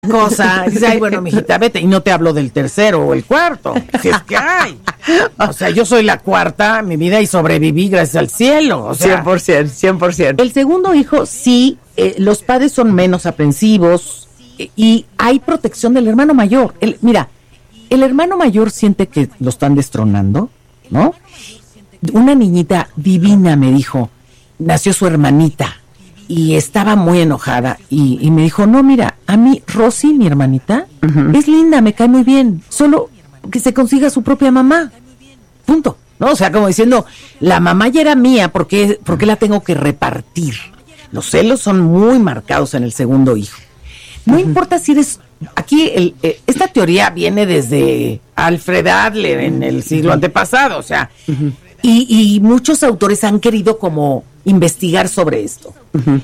cosa, dice, ay, bueno, mijita, vete, y no te hablo del tercero o el cuarto, si es que hay. O sea, yo soy la cuarta en mi vida y sobreviví gracias al cielo. O sea, 100%. el segundo hijo, sí, los padres son menos aprensivos y hay protección del hermano mayor. Mira, el hermano mayor siente que lo están destronando, ¿no? Una niñita divina me dijo, nació su hermanita y estaba muy enojada y me dijo, no, mira, a mí Rosy, mi hermanita, es linda, me cae muy bien, solo que se consiga su propia mamá, punto, ¿no? O sea, como diciendo, la mamá ya era mía, ¿por qué la tengo que repartir? Los celos son muy marcados en el segundo hijo. No importa si eres... Aquí esta teoría viene desde Alfred Adler en el siglo antepasado, o sea, y muchos autores han querido como investigar sobre esto.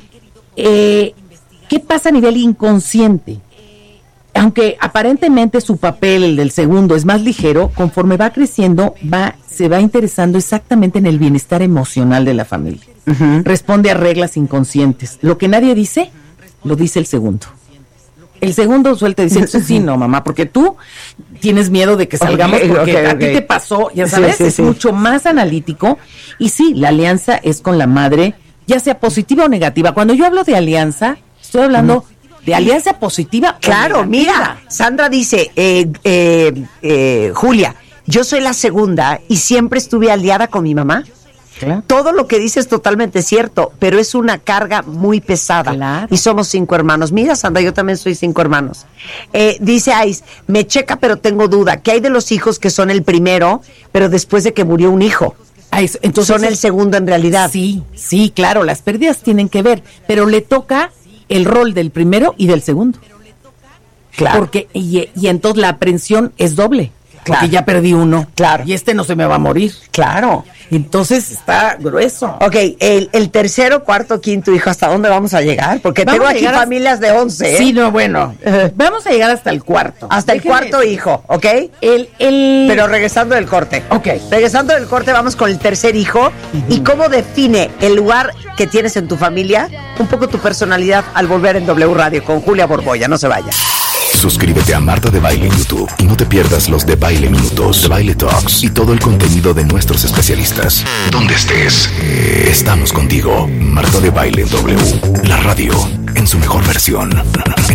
¿Qué pasa a nivel inconsciente? Aunque aparentemente su papel, el del segundo, es más ligero, conforme va creciendo, se va interesando exactamente en el bienestar emocional de la familia. Responde a reglas inconscientes. Lo que nadie dice, lo dice el segundo. El segundo suelta y dice, sí, no, mamá, porque tú tienes miedo de que salgamos porque a ti te pasó, ya sabes, es mucho más analítico. Y sí, la alianza es con la madre, ya sea positiva o negativa. Cuando yo hablo de alianza, estoy hablando de alianza positiva. Claro, mira, Sandra dice, Julia, yo soy la segunda y siempre estuve aliada con mi mamá. Claro. Todo lo que dice es totalmente cierto, pero es una carga muy pesada. Claro. Y somos 5 hermanos. Mira, Sandra, yo también soy 5 hermanos. Dice Ais, me checa, pero tengo duda. ¿Qué hay de los hijos que son el primero, pero después de que murió un hijo? Entonces son el segundo en realidad. Sí, claro, las pérdidas tienen que ver, pero le toca el rol del primero y del segundo. Claro. Porque, y entonces la aprensión es doble. Claro. Porque ya perdí uno. Claro. Y no se me va a morir. Claro. Entonces está grueso. Ok, el tercero, cuarto, quinto hijo, ¿hasta dónde vamos a llegar? Porque tengo aquí familias de 11, ¿eh? Sí, no, bueno. Vamos a llegar hasta el cuarto. Hasta el cuarto hijo, ¿ok? Pero regresando del corte. Ok. Regresando del corte, vamos con el tercer hijo. ¿Y cómo define el lugar que tienes en tu familia? Un poco tu personalidad al volver en W Radio con Julia Borboya. No se vaya. Suscríbete a Marta de Baile en YouTube y no te pierdas los de Baile Minutos, de Baile Talks y todo el contenido de nuestros especialistas. Donde estés, estamos contigo. Marta de Baile W, la radio en su mejor versión.